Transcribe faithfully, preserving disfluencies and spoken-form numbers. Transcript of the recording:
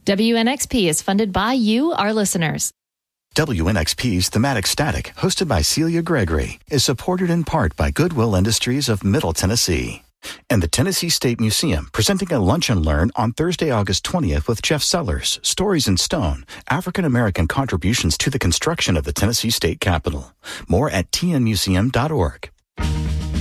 W N X P is funded by you, our listeners. W N X P's Thematic Static, hosted by Celia Gregory, is supported in part by Goodwill Industries of Middle Tennessee and the Tennessee State Museum, presenting a Lunch and Learn on Thursday, August twentieth with Jeff Sellers, Stories in Stone, African American Contributions to the Construction of the Tennessee State Capitol. More at T N museum dot org.